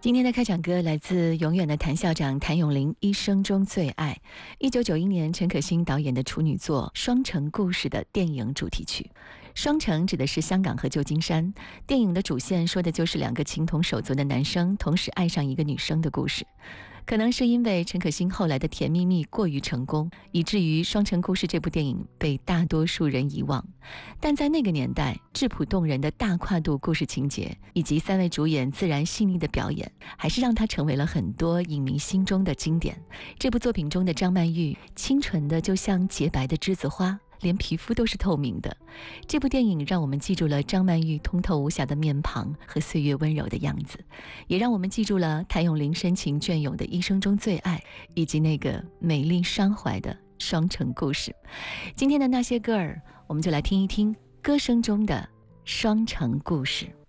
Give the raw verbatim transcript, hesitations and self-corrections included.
今天的开场歌来自永远的谭校长谭咏麟一生中最爱，一九九一年陈可辛导演的处女作《双城故事》的电影主题曲。双城指的是香港和旧金山，电影的主线说的就是两个情同手足的男生同时爱上一个女生的故事。可能是因为陈可辛后来的甜蜜蜜过于成功，以至于《双城故事》这部电影被大多数人遗忘。但在那个年代，质朴动人的大跨度故事情节，以及三位主演自然细腻的表演，还是让它成为了很多影迷心中的经典。这部作品中的张曼玉，清纯的就像洁白的栀子花，连皮肤都是透明的。这部电影让我们记住了张曼玉通透无瑕的面庞和岁月温柔的样子，也让我们记住了谭咏麟深情隽永的一生中最爱，以及那个美丽伤怀的双城故事。今天的那些歌儿，我们就来听一听歌声中的双城故事。